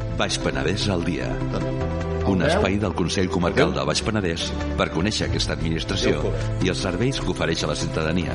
Baix Penedès al dia. Un espai del Consell Comarcal del Baix Penedès per conèixer aquesta administració i els serveis que ofereix a la ciutadania.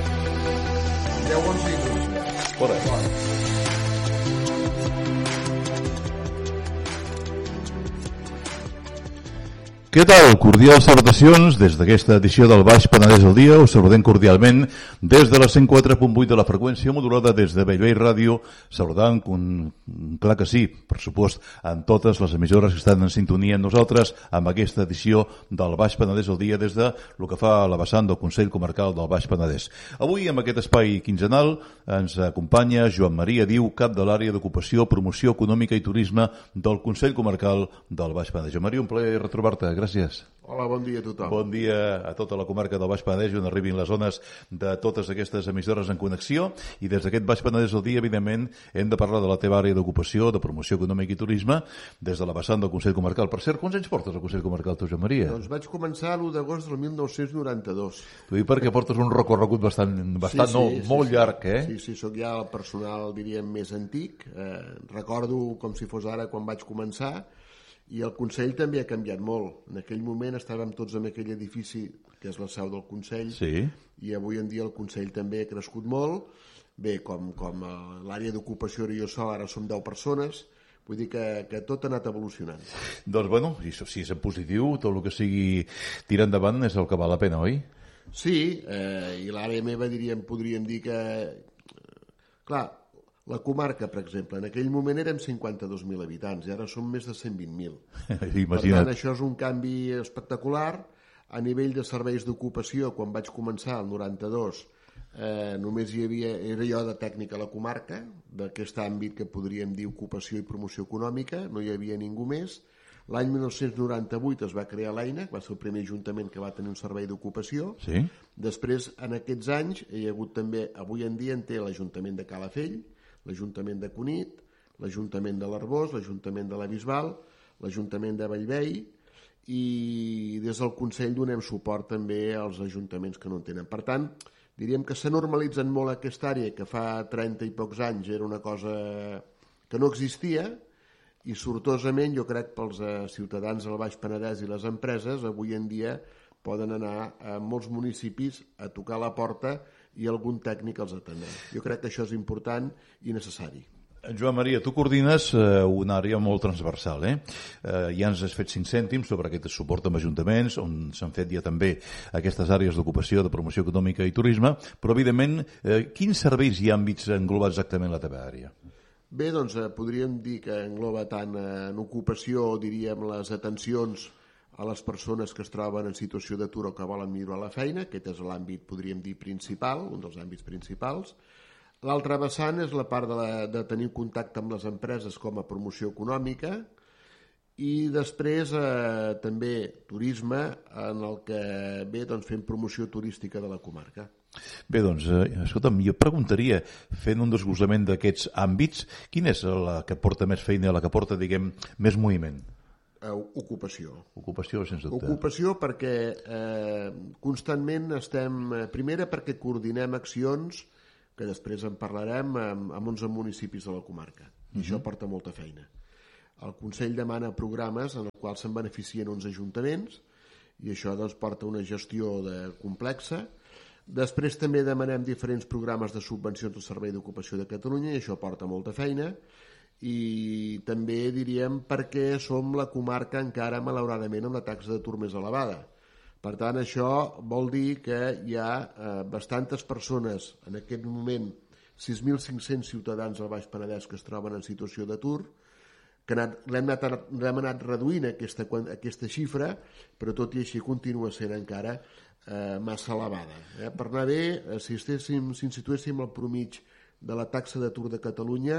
Què tal? Cordials salutacions des d'aquesta edició del Baix Penedès al dia. Us saludem cordialment des de la 104.8 de la freqüència modulada des de Bellvei Ràdio, saludant, clar que sí, per supost, en totes les emissores que estan en sintonia amb nosaltres amb aquesta edició del Baix Penedès al dia des de el que fa la vessant del Consell Comarcal del Baix Penedès. Avui, amb aquest espai quinzenal, ens acompanya Joan Maria Diu, cap de l'àrea d'ocupació, promoció econòmica i turisme del Consell Comarcal del Baix Penedès. Joan Maria, un plaer retrobar-te. Gràcies. Hola, bon dia a tothom. Bon dia a tota la comarca del Baix Penedès, on arribin les zones de totes aquestes emissores en connexió. I des d'aquest Baix Penedès al dia, evidentment, hem de parlar de la teva àrea d'ocupació, de promoció econòmica i turisme, des de la vessant del Consell Comarcal. Per cert, quants anys portes al Consell Comarcal, tu, Joan Maria? Doncs vaig començar l'1 d'agost del 1992. T'ho dic perquè portes un recorregut bastant molt llarg, eh? Sí, sóc ja el personal, diríem, més antic. Recordo com si fos ara quan vaig començar. I el Consell també ha canviat molt. En aquell moment estàvem tots en aquell edifici que és la seu del Consell, sí. I avui en dia el Consell també ha crescut molt. Bé, com l'àrea d'ocupació era jo sol, ara som 10 persones, vull dir que tot ha anat evolucionant. Doncs bueno, si és en positiu, tot el que sigui tirar endavant és el que val la pena, oi? Sí, i l'àrea meva podríem dir que... Clar, la comarca, per exemple, en aquell moment érem 52.000 habitants i ara som més de 120.000. Per tant, això és un canvi espectacular. A nivell de serveis d'ocupació, quan vaig començar, el 92, només era jo de tècnic a la comarca, d'aquest àmbit que podríem dir ocupació i promoció econòmica, no hi havia ningú més. L'any 1998 es va crear l'EINA, va ser el primer ajuntament que va tenir un servei d'ocupació. Sí. Després, en aquests anys, hi ha hagut també, avui en dia en té l'Ajuntament de Calafell, l'Ajuntament de Cunit, l'Ajuntament de l'Arboç, l'Ajuntament de la Bisbal, l'Ajuntament de Bellvei, i des del Consell donem suport també als ajuntaments que no en tenen. Per tant, diríem que s'ha normalitzat molt aquesta àrea, que fa 30 i pocs anys era una cosa que no existia, i sortosament jo crec pels ciutadans del Baix Penedès i les empreses avui en dia poden anar a molts municipis a tocar la porta i algun tècnic els atendrà. Jo crec que això és important i necessari. Joan Maria, tu coordines una àrea molt transversal, ja ens has fet 5 cèntims sobre aquest suport amb ajuntaments, on s'han fet ja també aquestes àrees d'ocupació, de promoció econòmica i turisme, però evidentment, quins serveis i àmbits engloba exactament la teva àrea? Bé, doncs podríem dir que engloba tant en ocupació, diríem, les atencions a les persones que es troben en situació d'atur o que volen millorar la feina. Aquest és l'àmbit, podríem dir, principal, un dels àmbits principals. L'altra vessant és la part de tenir contacte amb les empreses com a promoció econòmica i després també turisme, en el que fem promoció turística de la comarca. Bé, doncs, escolta'm, jo preguntaria, fent un desglossament d'aquests àmbits, quina és la que porta més feina, la que porta, diguem, més moviment? Ocupació. Ocupació, sense dubte. Ocupació perquè constantment primera perquè coordinem accions que després en parlarem amb 11 municipis de la comarca. I això porta molta feina. El Consell demana programes en els quals se'n beneficien 11 ajuntaments i això porta una gestió complexa. Després també demanem diferents programes de subvencions al Servei d'Ocupació de Catalunya i això porta molta feina. I també diríem perquè som la comarca encara malauradament amb la taxa d'atur més elevada. Per tant, això vol dir que hi ha bastantes persones, en aquest moment 6.500 ciutadans al Baix Penedès que es troben en situació d'atur, que l'hem anat reduint aquesta xifra, però tot i així continua sent encara massa elevada. Per anar bé, si ens situéssim al promig de la taxa d'atur de Catalunya,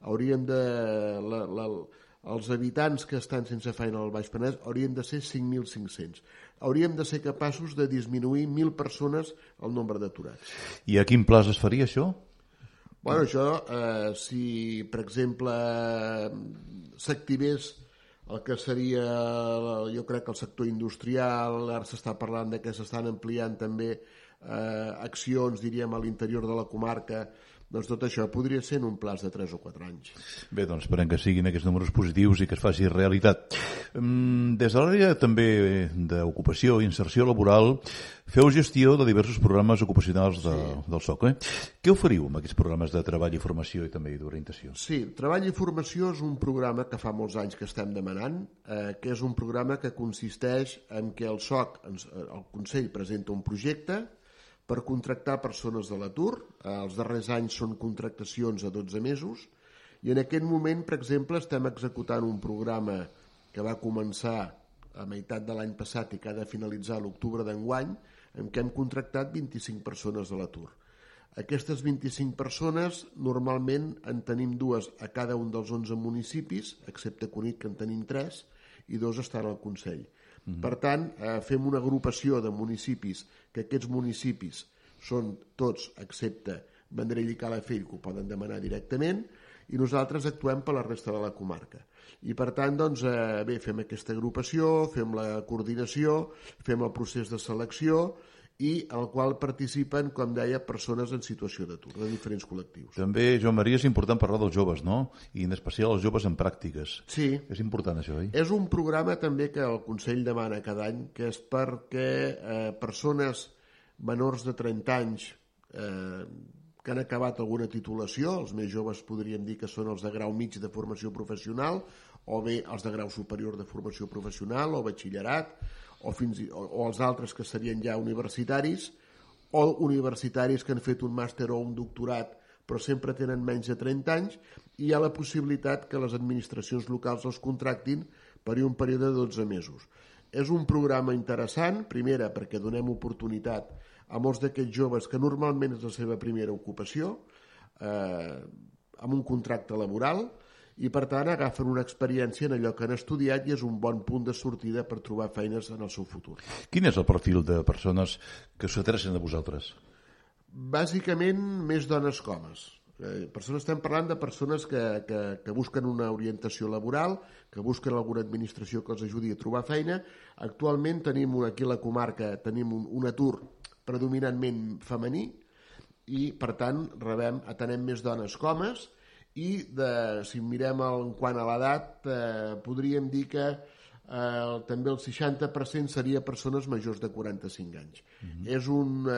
els habitants que estan sense feina al Baix Penedès haurien de ser 5.500. Hauríem de ser capaços de disminuir 1.000 persones el nombre d'aturats. I a quin plaç es faria això? Bueno, això, si per exemple s'activés el que seria, jo crec que el sector industrial, ara s'està parlant de que s'estan ampliant també accions, diríem, a l'interior de la comarca Doncs tot això podria ser en un plaç de 3 o 4 anys. Bé, doncs esperem que siguin aquests números positius i que es faci realitat. Des de l'àrea també d'ocupació i inserció laboral, feu gestió de diversos programes ocupacionals del SOC. Què oferiu amb aquests programes de treball i formació i també d'orientació? Sí, Treball i Formació és un programa que fa molts anys que estem demanant, que és un programa que consisteix en que el SOC, el Consell, presenta un projecte per contractar persones de l'atur. Els darrers anys són contractacions a 12 mesos i en aquest moment, per exemple, estem executant un programa que va començar a meitat de l'any passat i que ha de finalitzar a l'octubre d'enguany, en què hem contractat 25 persones de l'atur. Aquestes 25 persones normalment en tenim 2 a cada un dels 11 municipis, excepte Cunit, que en tenim 3, i 2 estan al Consell. Per tant, fem una agrupació de municipis, que aquests municipis són tots, excepte Vendrell i Calafell, que ho poden demanar directament, i nosaltres actuem per la resta de la comarca. I per tant, doncs, fem aquesta agrupació, fem la coordinació, fem el procés de selecció, i en el qual participen, com deia, persones en situació d'atur, de diferents col·lectius. També, Joan Maria, és important parlar dels joves, no? I en especial els joves en pràctiques. Sí. És important això, oi? És un programa també que el Consell demana cada any, que és perquè persones menors de 30 anys que han acabat alguna titulació, els més joves podríem dir que són els de grau mig de formació professional, o bé els de grau superior de formació professional, o batxillerat, o els altres que serien ja universitaris, o universitaris que han fet un màster o un doctorat però sempre tenen menys de 30 anys, i hi ha la possibilitat que les administracions locals els contractin per un període de 12 mesos. És un programa interessant, primera, perquè donem oportunitat a molts d'aquests joves que normalment és la seva primera ocupació, amb un contracte laboral, i per tant agafen una experiència en allò que han estudiat i és un bon punt de sortida per trobar feines en el seu futur. Quin és el perfil de persones que s'adrecen a vosaltres? Bàsicament més dones que homes. Estem parlant de persones que busquen una orientació laboral, que busquen alguna administració que els ajudi a trobar feina. Actualment tenim aquí a la comarca un atur predominantment femení i per tant atenem més dones que homes. I si mirem en quant a l'edat, podríem dir que també el 60% seria persones majors de 45 anys. És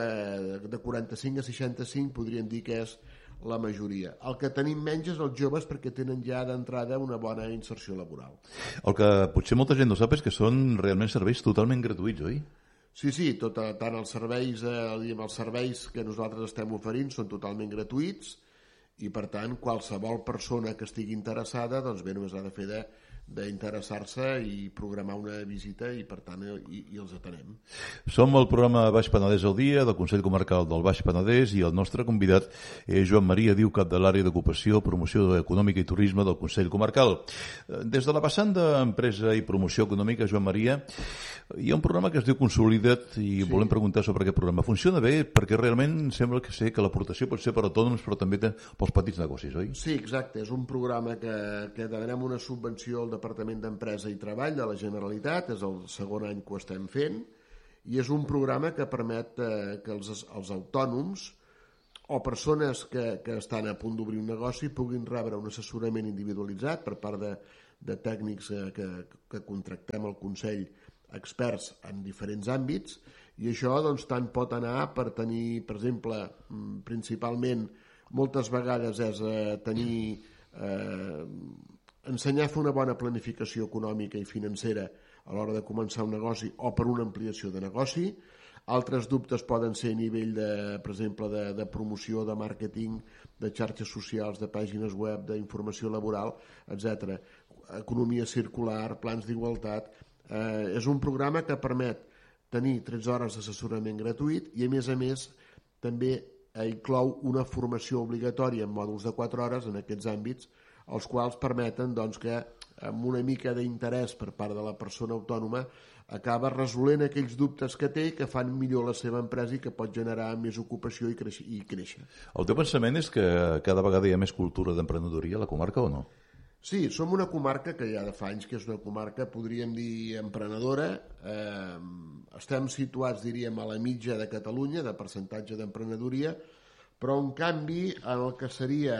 de 45 a 65 podríem dir que és la majoria. El que tenim menys és els joves perquè tenen ja d'entrada una bona inserció laboral. El que potser molta gent no sap és que són realment serveis totalment gratuïts, oi? Sí, tant els serveis que nosaltres estem oferint són totalment gratuïts, i per tant qualsevol persona que estigui interessada doncs bé, només ha de fer d'interessar-se i programar una visita i per tant i els atenem. Som el programa Baix Penedès al dia del Consell Comarcal del Baix Penedès i el nostre convidat és Joan Maria Diu, cap de l'àrea d'ocupació, promoció econòmica i turisme del Consell Comarcal. Des de la vessant d'empresa i promoció econòmica, Joan Maria, hi ha un programa que es diu Consolida't i volem preguntar sobre aquest programa. Funciona bé perquè realment sembla que sé que l'aportació pot ser per autònoms però també pels petits negocis, oi? Sí, exacte. És un programa que demanem una subvenció al Departament d'Empresa i Treball de la Generalitat, és el segon any que ho estem fent, i és un programa que permet que els autònoms o persones que estan a punt d'obrir un negoci puguin rebre un assessorament individualitzat per part de tècnics que contractem al Consell, experts en diferents àmbits, i això doncs, tant pot anar per tenir, per exemple, principalment, moltes vegades és ensenyar a fer una bona planificació econòmica i financera a l'hora de començar un negoci o per una ampliació de negoci. Altres dubtes poden ser a nivell, per exemple, de promoció, de màrqueting, de xarxes socials, de pàgines web, d'informació laboral, etc. Economia circular, plans d'igualtat. És un programa que permet tenir 13 hores d'assessorament gratuït i, a més, també inclou una formació obligatòria en mòduls de 4 hores en aquests àmbits, els quals permeten que amb una mica d'interès per part de la persona autònoma acaba resolent aquells dubtes que té, que fan millor la seva empresa i que pot generar més ocupació i créixer. El teu pensament és que cada vegada hi ha més cultura d'emprenedoria a la comarca o no? Sí, som una comarca que ja de fa anys que és una comarca, podríem dir, emprenedora. Estem situats, diríem, a la mitja de Catalunya, de percentatge d'emprenedoria, Però, en canvi, en el que seria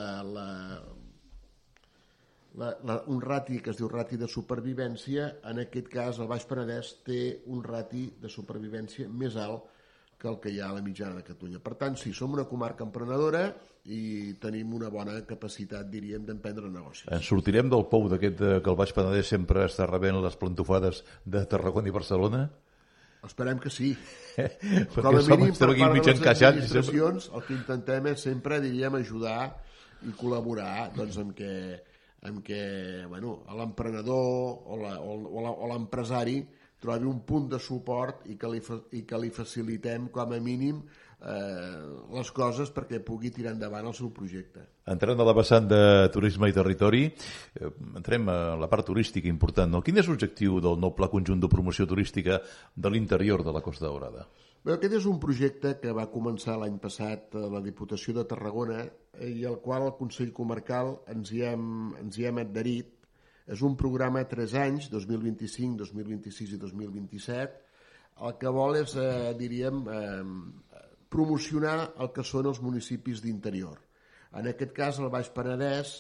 un rati que es diu rati de supervivència, en aquest cas el Baix Penedès té un rati de supervivència més alt que el que hi ha a la mitjana de Catalunya. Per tant, sí, som una comarca emprenedora i tenim una bona capacitat, diríem, d'emprendre negocis. Ens sortirem del pou d'aquest que el Baix Penedès sempre està rebent les plantofades de Tarragona i Barcelona? Esperem que sí. Com a mínim, per part de les administracions, el que intentem és sempre, diríem, ajudar i col·laborar doncs, amb què l'emprenedor o l'empresari trobi un punt de suport i que li facilitem, com a mínim, les coses perquè pugui tirar endavant el seu projecte. Entrant a la vessant de turisme i territori, entrem a la part turística important. No? Quin és l'objectiu del nou Pla Conjunt de Promoció Turística de l'interior de la Costa Daurada? Bé, aquest és un projecte que va començar l'any passat a la Diputació de Tarragona i al qual el Consell Comarcal ens hi hem adherit. És un programa a 3 anys, 2025, 2026 i 2027. El que vol és, diríem, promocionar el que són els municipis d'interior. En aquest cas, el Baix Penedès,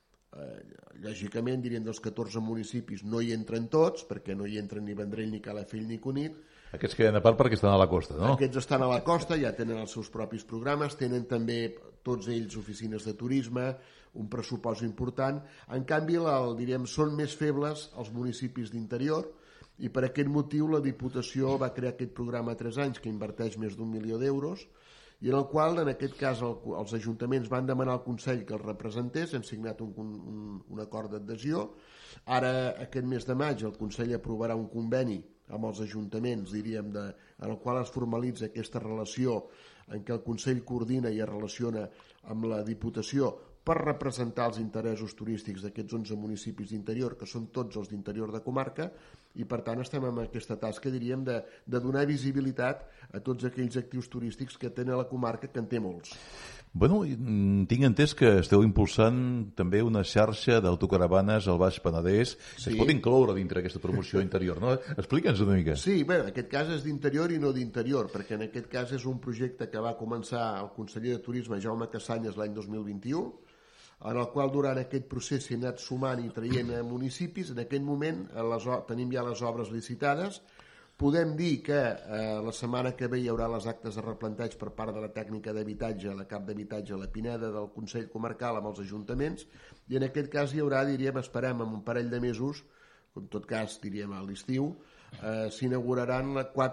lògicament, diríem, dels 14 municipis no hi entren tots, perquè no hi entren ni Vendrell, ni Calafell, ni Cunit. Aquests queden a part perquè estan a la costa, no? Aquests estan a la costa, ja tenen els seus propis programes, tenen també tots ells oficines de turisme, un pressupost important. En canvi, diríem, són més febles els municipis d'interior i per aquest motiu la Diputació va crear aquest programa a 3 anys que inverteix més d'1 milió d'euros i en el qual, en aquest cas, els ajuntaments van demanar al Consell que els representés, hem signat un acord d'adhesió. Ara, aquest mes de maig, el Consell aprovarà un conveni amb els ajuntaments, diríem, en el qual es formalitza aquesta relació en què el Consell coordina i es relaciona amb la Diputació per representar els interessos turístics d'aquests 11 municipis d'interior, que són tots els d'interior de comarca, i per tant estem en aquesta tasca, diríem, de donar visibilitat a tots aquells actius turístics que tenen la comarca, que en té molts. Bueno, tinc entès que esteu impulsant també una xarxa d'autocaravanes al Baix Penedès que es pot incloure dintre aquesta promoció interior, no? Explica'ns una mica. Sí, bé, en aquest cas és d'interior i no d'interior, perquè en aquest cas és un projecte que va començar el conseller de Turisme, Jaume Cassanyes, l'any 2021, en el qual durant aquest procés s'hi ha anat sumant i traient municipis. En aquest moment tenim ja les obres licitades. Podem dir que la setmana que ve hi haurà les actes de replanteig per part de la tècnica d'habitatge, la cap d'habitatge a la Pineda del Consell Comarcal amb els ajuntaments, i en aquest cas hi haurà, diríem, esperem en un parell de mesos, en tot cas, diríem, a l'estiu, s'inauguraran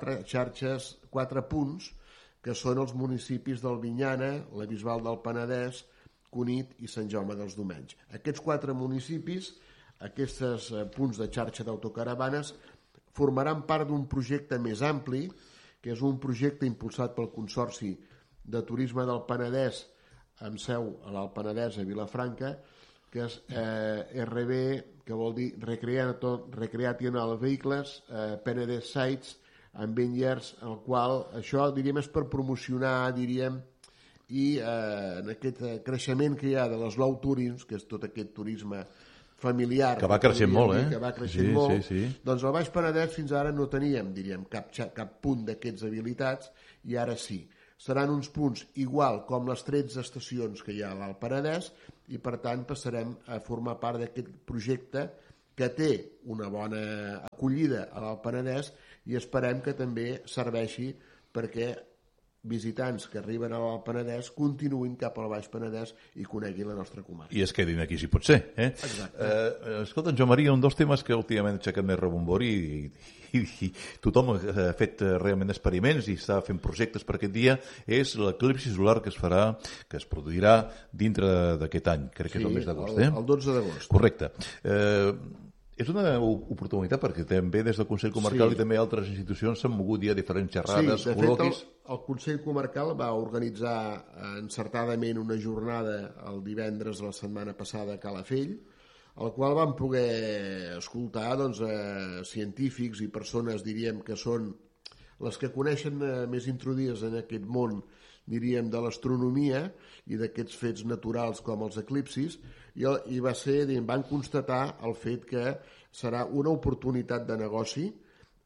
4 punts que són els municipis d'Albinyana, la Bisbal del Penedès, Cunit i Sant Jaume dels Domenys. Aquests 4 municipis, aquests punts de xarxa d'autocaravanes, formaran part d'un projecte més ampli, que és un projecte impulsat pel Consorci de Turisme del Penedès, amb seu a l'Alt Penedès, a Vilafranca, que és RB, que vol dir Recreational Vehicles, Penedès Sites, amb Vineyards, el qual això, diríem, és per promocionar, diríem, i en aquest creixement que hi ha de les slow tourism, que és tot aquest turisme familiar que va creixent molt, que va creixent molt, doncs al Baix Penedès fins ara no teníem, diríem, cap punt d'aquests habilitats, i ara sí. Seran uns punts igual com les 13 estacions que hi ha a l'Alt Penedès, i per tant passarem a formar part d'aquest projecte que té una bona acollida a l'Alt Penedès, i esperem que també serveixi perquè visitants que arriben a l'Alt Penedès continuïn cap al Baix Penedès i coneguin la nostra comarca. I es quedin aquí, si pot ser. Exacte. Escolta, Joan Maria, un dels temes que últimament ha aixecat més rebombori i tothom ha fet realment experiments i està fent projectes per aquest dia és l'eclipsi solar que es produirà dintre d'aquest any. Crec que és el mes d'agost. El 12 d'agost. Correcte. És una oportunitat perquè també des del Consell Comarcal i també altres institucions s'han mogut ja diferents xerrades, col·loquis. Sí, de fet el Consell Comarcal va organitzar encertadament una jornada el divendres de la setmana passada a Calafell, al qual vam poder escoltar científics i persones, diríem, que són les que coneixen més introduïdes en aquest món, diríem, de l'astronomia i d'aquests fets naturals com els eclipsis, i van constatar el fet que serà una oportunitat de negoci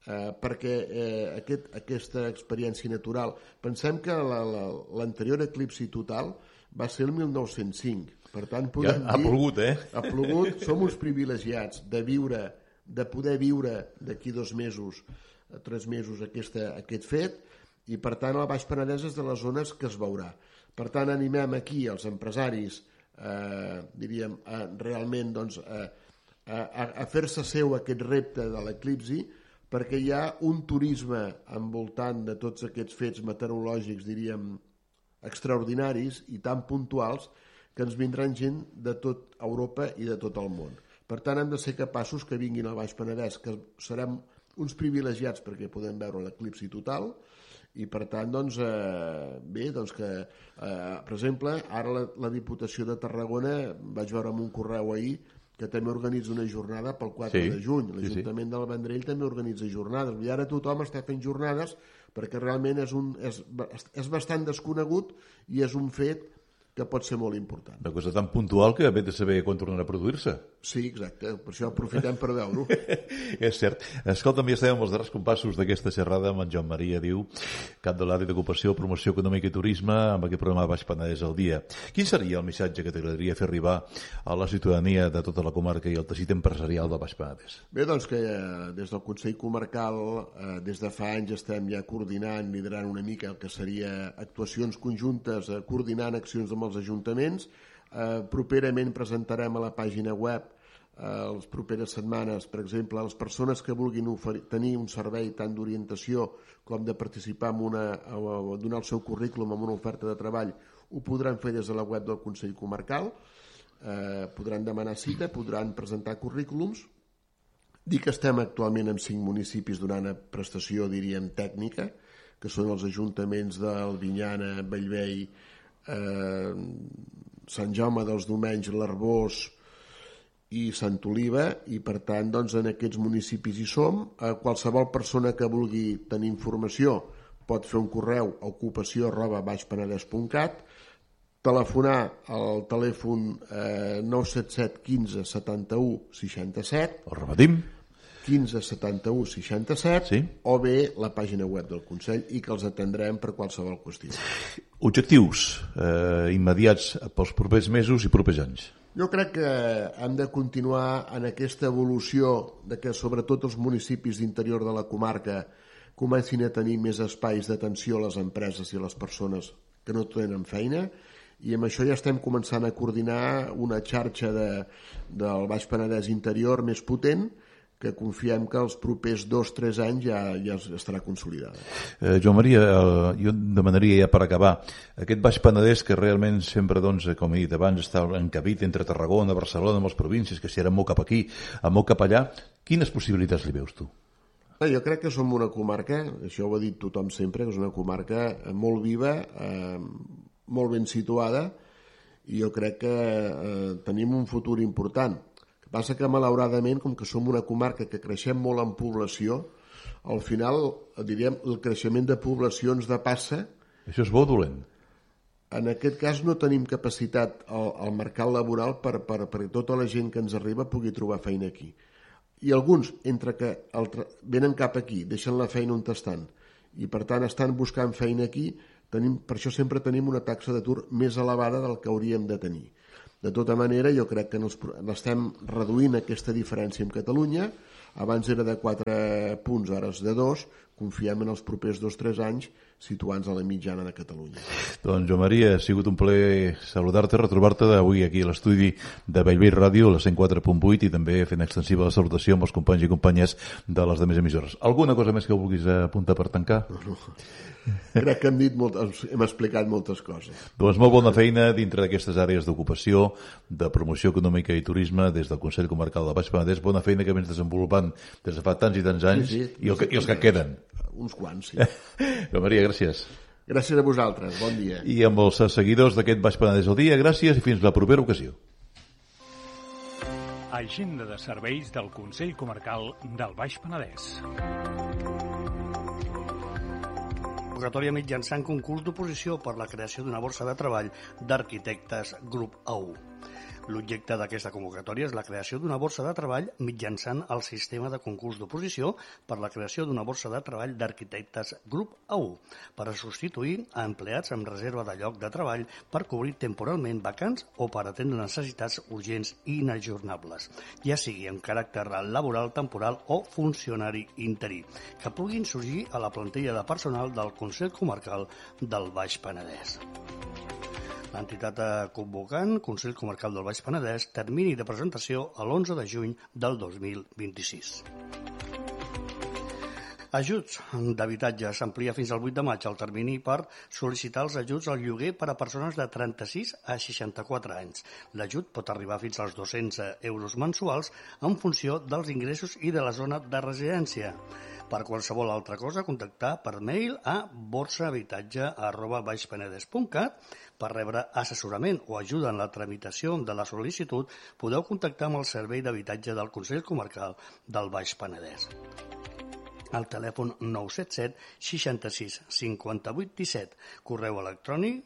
perquè aquesta experiència natural... Pensem que l'anterior eclipsi total va ser el 1905. Per tant, podem dir... Ha plogut, Ha plogut, som uns privilegiats de poder viure d'aquí 2 mesos, 3 mesos aquest fet, i per tant el Baix Penedès és de les zones que es veurà. Per tant, animem aquí els empresaris, diríem, realment a fer-se seu aquest repte de l'eclipsi, perquè hi ha un turisme envoltant de tots aquests fets meteorològics, diríem, extraordinaris i tan puntuals que ens vindran gent de tot Europa i de tot el món. Per tant, hem de ser capaços que vinguin al Baix Penedès, que serem uns privilegiats perquè podem veure l'eclipsi total, i per tant, per exemple, ara la Diputació de Tarragona, vaig veure en un correu ahir, que també organitza una jornada pel 4 de juny. L'Ajuntament del Vendrell també organitza jornades. I ara tothom està fent jornades perquè realment és bastant desconegut i és un fet que pot ser molt important. Una cosa tan puntual que ve de saber quan tornarà a produir-se. Sí, exacte. Per això aprofitem per veure-ho. És cert. Escolta'm, ja estem amb els darrers compassos d'aquesta xerrada amb en Joan Maria Diu, cap de l'àrea d'ocupació, promoció econòmica i turisme, amb aquest programa Baix Penedès al dia. Quin seria el missatge que t'agradaria fer arribar a la ciutadania de tota la comarca i el teixit empresarial del Baix Penedès? Bé, doncs que des del Consell Comarcal, des de fa anys estem ja coordinant, liderant una mica el que seria actuacions conjuntes, coordinant accions amb els ajuntaments. Properament presentarem a la pàgina web les properes setmanes, per exemple, a les persones que vulguin tenir un servei tant d'orientació com de participar o donar el seu currículum en una oferta de treball, ho podran fer des de la web del Consell Comarcal, podran demanar cita, podran presentar currículums. Dir que estem actualment en 5 municipis donant prestació, diríem, tècnica, que són els ajuntaments d'Albinyana, Bellvei, Sant Jaume dels Domenys, l'Arboç i Sant Oliva, i per tant en aquests municipis hi som. Qualsevol persona que vulgui tenir informació pot fer un correu a ocupació@baixpenedès.cat, telefonar al telèfon 977 15 71 67. El repetim? 15 71 67, sí. O bé la pàgina web del Consell, i que els atendrem per qualsevol qüestió. Objectius immediats pels propers mesos i propers anys? Jo crec que hem de continuar en aquesta evolució de que sobretot els municipis d'interior de la comarca comencin a tenir més espais d'atenció a les empreses i a les persones que no tenen feina, i amb això ja estem començant a coordinar una xarxa del Baix Penedès interior més potent, que confiem que els propers 2-3 anys ja estarà consolidada. Joan Maria, jo demanaria ja per acabar, aquest Baix Penedès que realment sempre, com he dit abans, està encabit entre Tarragona, Barcelona, amb les províncies, que si ara molt cap aquí, molt cap allà, quines possibilitats li veus tu? Jo crec que som una comarca, això ho ha dit tothom sempre, que és una comarca molt viva, molt ben situada, i jo crec que tenim un futur important. Passa que, malauradament, com que som una comarca que creixem molt en població, al final, diríem, el creixement de població ens depassa. Això és bo o dolent? En aquest cas no tenim capacitat al mercat laboral perquè tota la gent que ens arriba pugui trobar feina aquí. I alguns, entre que venen cap aquí, deixen la feina on estan, i per tant estan buscant feina aquí, per això sempre tenim una taxa d'atur més elevada del que hauríem de tenir. De tota manera, jo crec que estem reduint aquesta diferència amb Catalunya. Abans era de 4 punts, ara és de 2. Confiem en els propers 2-3 anys situant-nos a la mitjana de Catalunya. Doncs, Joan Maria, ha sigut un plaer saludar-te, retrobar-te avui aquí a l'estudi de Bellvei Ràdio, la 104.8, i també fent extensiva la salutació amb els companys i companyes de les demés emissores. Alguna cosa més que vulguis apuntar per tancar? No. Crec que hem explicat moltes coses. Doncs molt bona feina dintre d'aquestes àrees d'ocupació, de promoció econòmica i turisme des del Consell Comarcal del Baix Penedès. Bona feina que vens desenvolupant des de fa tants i tants anys, sí, i els que queden. Uns quants, sí. Joan Maria, gràcies. Gràcies a vosaltres, bon dia. I amb els seguidors d'aquest Baix Penedès al dia, gràcies i fins la propera ocasió. Agenda de serveis del Consell Comarcal del Baix Penedès. Convocatòria mitjançant concurs d'oposició per la creació d'una borsa de treball d'arquitectes grup A1. L'objecte d'aquesta convocatòria és la creació d'una borsa de treball mitjançant el sistema de concurs d'oposició per la creació d'una borsa de treball d'arquitectes grup A1 per a substituir a empleats amb reserva de lloc de treball per cobrir temporalment vacants o per atendre necessitats urgents i inajornables, ja sigui amb caràcter laboral, temporal o funcionari interí, que puguin sorgir a la plantilla de personal del Consell Comarcal del Baix Penedès. L'entitat convocant, Consell Comarcal del Baix Penedès, termini de presentació a l'11 de juny del 2026. Ajuts d'habitatge. S'amplia fins al 8 de maig el termini per sol·licitar els ajuts al lloguer per a persones de 36 a 64 anys. L'ajut pot arribar fins als 200 euros mensuals en funció dels ingressos i de la zona de residència. Per qualsevol altra cosa, contactar per mail a borsahabitatge@baixpenedès.cat. Per rebre assessorament o ajuda en la tramitació de la sol·licitud, podeu contactar amb el Servei d'Habitatge del Consell Comarcal del Baix Penedès. Al telèfon 977 66 58 17, correu electrònic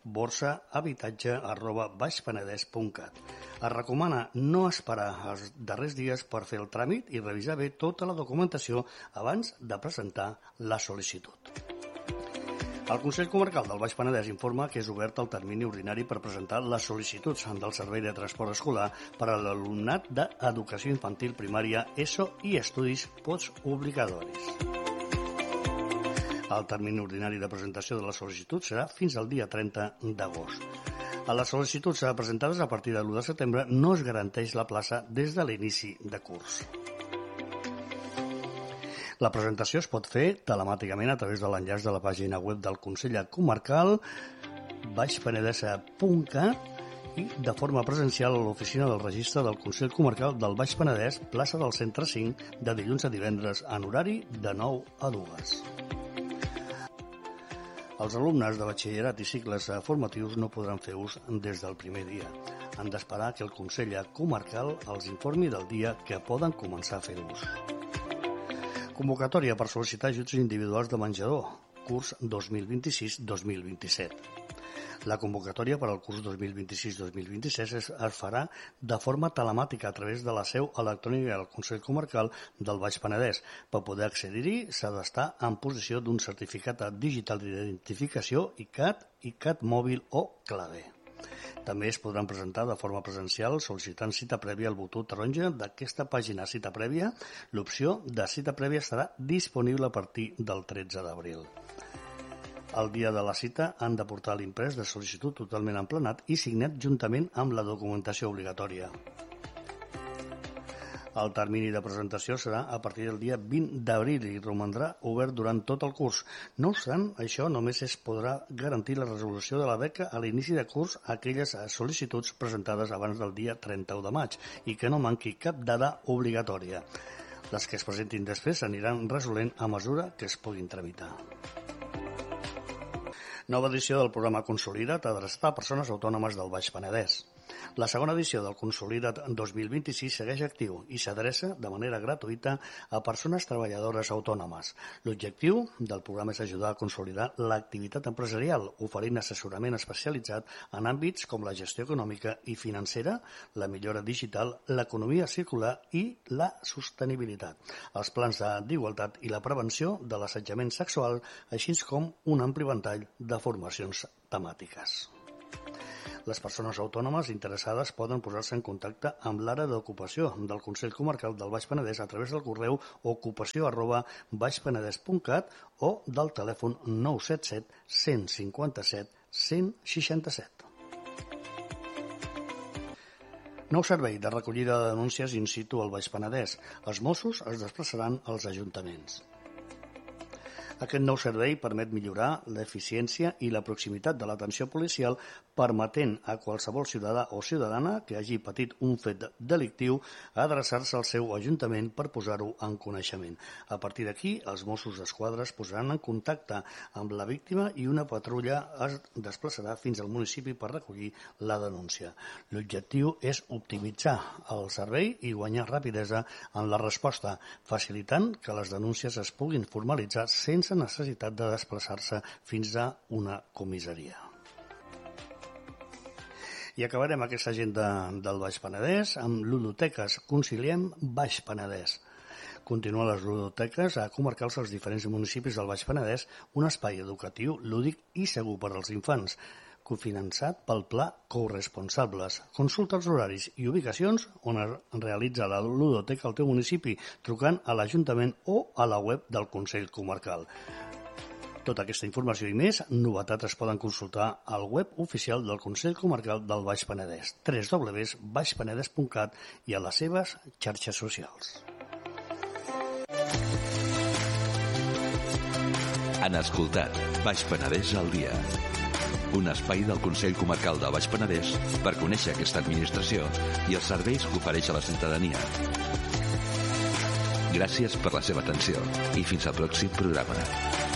borsahabitatge@baixpenedès.cat. Es recomana no esperar els darrers dies per fer el tràmit i revisar bé tota la documentació abans de presentar la sol·licitud. El Consell Comarcal del Baix Penedès informa que és obert el termini ordinari per presentar les sol·licituds del Servei de Transport Escolar per a l'alumnat d'Educació Infantil Primària, ESO i estudis postobligatoris. El termini ordinari de presentació de la sol·licitud serà fins al dia 30 d'agost. A les sol·licituds presentades a partir de l'1 de setembre no es garanteix la plaça des de l'inici de curs. La presentació es pot fer telemàticament a través de l'enllaç de la pàgina web del Consell Comarcal baixpenedesa.cat i de forma presencial a l'oficina del registre del Consell Comarcal del Baix Penedès, plaça del Centre 5, de dilluns a divendres en horari de 9 a 2. Els alumnes de batxillerat i cicles formatius no podran fer ús des del primer dia. Han d'esperar que el Consell Comarcal els informi del dia que poden començar a fer ús. Convocatòria per sol·licitar ajuts individuals de menjador, curs 2026-2027. La convocatòria per al curs 2026-2027 es farà de forma telemàtica a través de la seu electrònica del Consell Comarcal del Baix Penedès. Per poder accedir-hi s'ha d'estar en possessió d'un certificat digital d'identificació ICAT, ICAT mòbil o clave. També es podran presentar de forma presencial sol·licitant cita prèvia al botó taronja d'aquesta pàgina cita prèvia. L'opció de cita prèvia estarà disponible a partir del 13 d'abril. El dia de la cita han de portar l'imprès de sol·licitud totalment emplenat i signat juntament amb la documentació obligatòria. El termini de presentació serà a partir del dia 20 d'abril i romandrà obert durant tot el curs. No obstant, això només es podrà garantir la resolució de la beca a l'inici de curs a aquelles sol·licituds presentades abans del dia 31 de maig i que no manqui cap dada obligatòria. Les que es presentin després s'aniran resolent a mesura que es puguin tramitar. Nova edició del programa Consolida't adreçat a persones autònomes del Baix Penedès. La segona edició del Consolida't 2026 segueix actiu i s'adreça de manera gratuïta a persones treballadores autònomes. L'objectiu del programa és ajudar a consolidar l'activitat empresarial, oferint assessorament especialitzat en àmbits com la gestió econòmica i financera, la millora digital, l'economia circular i la sostenibilitat, els plans d'igualtat i la prevenció de l'assetjament sexual, així com un ampli ventall de formacions temàtiques. Les persones autònomes interessades poden posar-se en contacte amb l'àrea d'ocupació del Consell Comarcal del Baix Penedès a través del correu ocupació@baixpenedès.cat o del telèfon 977 157 167. Nou servei de recollida de denúncies in situ al Baix Penedès. Els Mossos es desplaçaran als ajuntaments. Aquest nou servei permet millorar l'eficiència i la proximitat de l'atenció policial, permetent a qualsevol ciutadà o ciutadana que hagi patit un fet delictiu adreçar-se al seu ajuntament per posar-ho en coneixement. A partir d'aquí, els Mossos d'Esquadra es posaran en contacte amb la víctima i una patrulla es desplaçarà fins al municipi per recollir la denúncia. L'objectiu és optimitzar el servei i guanyar rapidesa en la resposta, facilitant que les denúncies es puguin formalitzar sense necessitat de desplaçar-se fins a una comissaria. I acabarem aquesta agenda del Baix Penedès amb ludoteques. Conciliem Baix Penedès. Continuen les ludoteques comarcals als diferents municipis del Baix Penedès, un espai educatiu, lúdic i segur per als infants, cofinançat pel Pla Corresponsables. Consulta els horaris i ubicacions on es realitza la ludoteca al teu municipi, trucant a l'Ajuntament o a la web del Consell Comarcal. Tota aquesta informació i més novetats es poden consultar al web oficial del Consell Comarcal del Baix Penedès, www.baixpenedès.cat i a les seves xarxes socials. Han escoltat Baix Penedès al dia, un espai del Consell Comarcal del Baix Penedès per conèixer aquesta administració i els serveis que ofereix a la ciutadania. Gràcies per la seva atenció i fins al pròxim programa.